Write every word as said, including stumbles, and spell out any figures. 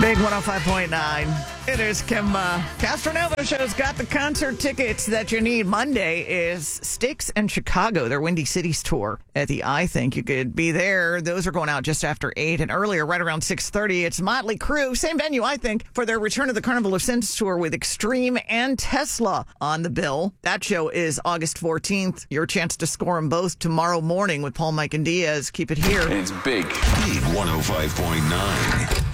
Big one oh five point nine. It is Kim uh, Castronova Show's got the concert tickets that you need. Monday is Styx and Chicago, their Windy Cities tour at the I Think. You could be there. Those are going out just after eight. And earlier, right around six thirty, it's Motley Crue, same venue, I think, for their Return to the Carnival of Sins tour with Extreme and Tesla on the bill. That show is August fourteenth. Your chance to score them both tomorrow morning with Paul, Mike, and Diaz. Keep it here. It's big. Big one oh five point nine.